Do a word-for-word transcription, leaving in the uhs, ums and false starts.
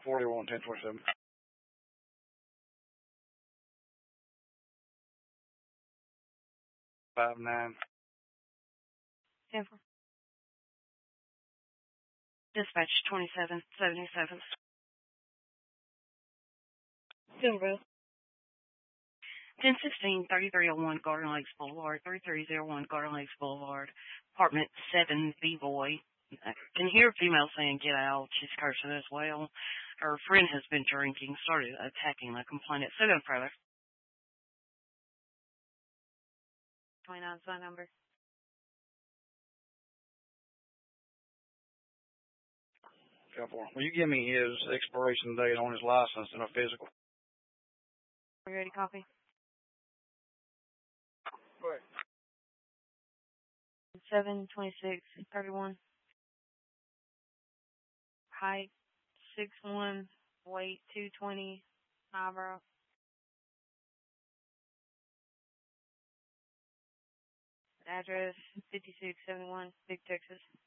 forty-one, ten twenty-seven. Five nine. ten four. Dispatch twenty-seven seventy-seven. Silverville. ten sixteen, thirty-three oh one Garden Lakes Boulevard, thirty-three oh one Garden Lakes Boulevard, apartment seven, B-Boy. I can hear a female saying, get out. She's cursing as well. Her friend has been drinking, started attacking the complainant. Sit down, brother. twenty-nine phone number. Will you give me his expiration date on his license and a physical? Are you ready, copy? Go ahead. seven twenty-six thirty-one. Height six one, weight two twenty, eyebrow. Address fifty-six seventy-one, Big Texas.